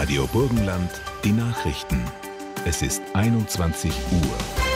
Radio Burgenland, die Nachrichten. Es ist 21 Uhr.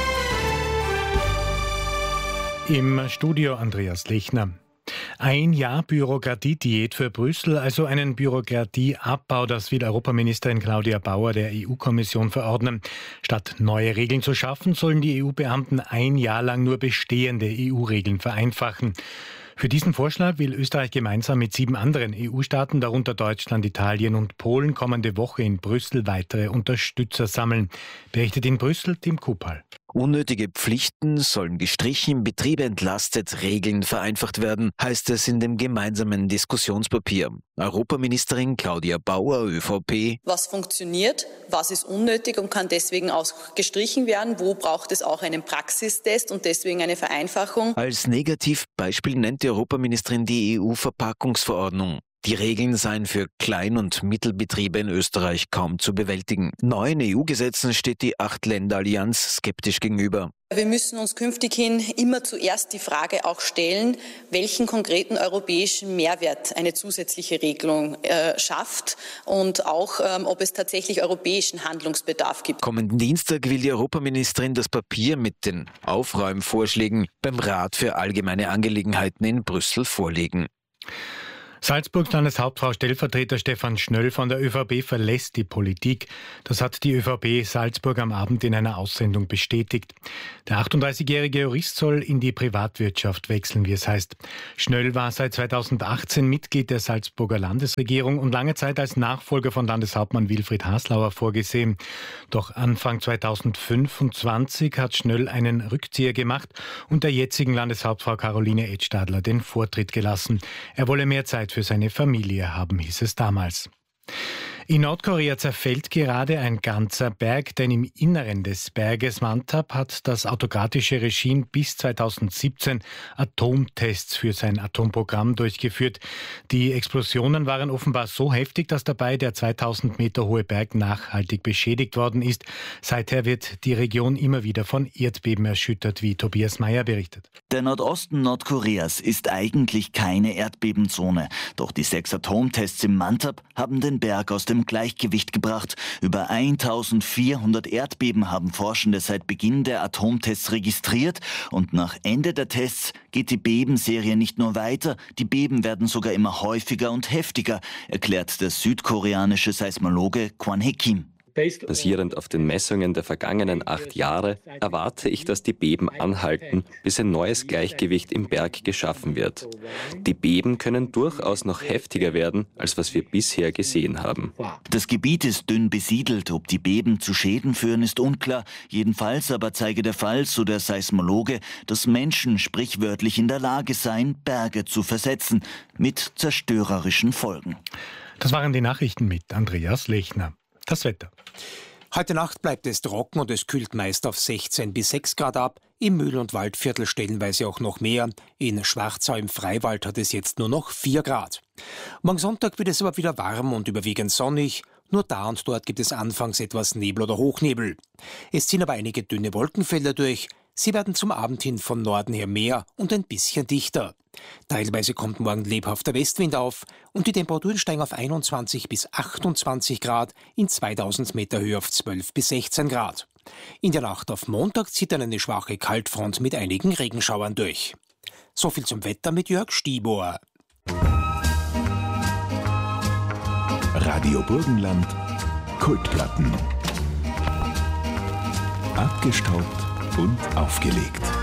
Im Studio Andreas Lechner. Ein Jahr Bürokratiediät für Brüssel, also einen Bürokratieabbau, das will Europaministerin Claudia Bauer der EU-Kommission verordnen. Statt neue Regeln zu schaffen, sollen die EU-Beamten ein Jahr lang nur bestehende EU-Regeln vereinfachen. Für diesen Vorschlag will Österreich gemeinsam mit 7 anderen EU-Staaten, darunter Deutschland, Italien und Polen, kommende Woche in Brüssel weitere Unterstützer sammeln. Berichtet in Brüssel Tim Kupal. Unnötige Pflichten sollen gestrichen, Betriebe entlastet, Regeln vereinfacht werden, heißt es in dem gemeinsamen Diskussionspapier. Europaministerin Claudia Bauer, ÖVP. Was funktioniert, was ist unnötig und kann deswegen auch gestrichen werden? Wo braucht es auch einen Praxistest und deswegen eine Vereinfachung? Als Negativbeispiel nennt die Europaministerin die EU-Verpackungsverordnung. Die Regeln seien für Klein- und Mittelbetriebe in Österreich kaum zu bewältigen. Neuen EU-Gesetzen steht die 8-Länder-Allianz skeptisch gegenüber. Wir müssen uns künftig hin immer zuerst die Frage auch stellen, welchen konkreten europäischen Mehrwert eine zusätzliche Regelung schafft und auch, ob es tatsächlich europäischen Handlungsbedarf gibt. Kommenden Dienstag will die Europaministerin das Papier mit den Aufräumvorschlägen beim Rat für allgemeine Angelegenheiten in Brüssel vorlegen. Salzburgs Landeshauptfrau Stellvertreter Stefan Schnöll von der ÖVP verlässt die Politik. Das hat die ÖVP Salzburg am Abend in einer Aussendung bestätigt. Der 38-jährige Jurist soll in die Privatwirtschaft wechseln, wie es heißt. Schnöll war seit 2018 Mitglied der Salzburger Landesregierung und lange Zeit als Nachfolger von Landeshauptmann Wilfried Haslauer vorgesehen. Doch Anfang 2025 hat Schnöll einen Rückzieher gemacht und der jetzigen Landeshauptfrau Caroline Edstadler den Vortritt gelassen. Er wolle mehr Zeit für seine Familie haben, hieß es damals. In Nordkorea zerfällt gerade ein ganzer Berg, denn im Inneren des Berges Mantap hat das autokratische Regime bis 2017 Atomtests für sein Atomprogramm durchgeführt. Die Explosionen waren offenbar so heftig, dass dabei der 2000 Meter hohe Berg nachhaltig beschädigt worden ist. Seither wird die Region immer wieder von Erdbeben erschüttert, wie Tobias Meyer berichtet. Der Nordosten Nordkoreas ist eigentlich keine Erdbebenzone. Doch die 6 Atomtests im Mantap haben den Berg aus dem Gleichgewicht gebracht. Über 1400 Erdbeben haben Forschende seit Beginn der Atomtests registriert. Und nach Ende der Tests geht die Bebenserie nicht nur weiter, die Beben werden sogar immer häufiger und heftiger, erklärt der südkoreanische Seismologe Kwon Hae-kim. Basierend auf den Messungen der vergangenen 8 Jahre erwarte ich, dass die Beben anhalten, bis ein neues Gleichgewicht im Berg geschaffen wird. Die Beben können durchaus noch heftiger werden, als was wir bisher gesehen haben. Das Gebiet ist dünn besiedelt. Ob die Beben zu Schäden führen, ist unklar. Jedenfalls aber zeige der Fall, so der Seismologe, dass Menschen sprichwörtlich in der Lage seien, Berge zu versetzen, mit zerstörerischen Folgen. Das waren die Nachrichten mit Andreas Lechner. Das Wetter. Heute Nacht bleibt es trocken und es kühlt meist auf 16 bis 6 Grad ab. Im Mühl- und Waldviertel stellenweise auch noch mehr. In Schwarzau im Freiwald hat es jetzt nur noch 4 Grad. Morgen Sonntag wird es aber wieder warm und überwiegend sonnig. Nur da und dort gibt es anfangs etwas Nebel oder Hochnebel. Es ziehen aber einige dünne Wolkenfelder durch. Sie werden zum Abend hin von Norden her mehr und ein bisschen dichter. Teilweise kommt morgen lebhafter Westwind auf und die Temperaturen steigen auf 21 bis 28 Grad, in 2000 Meter Höhe auf 12 bis 16 Grad. In der Nacht auf Montag zieht dann eine schwache Kaltfront mit einigen Regenschauern durch. So viel zum Wetter mit Jörg Stiebohr. Radio Burgenland, Kultplatten. Abgestaubt und aufgelegt.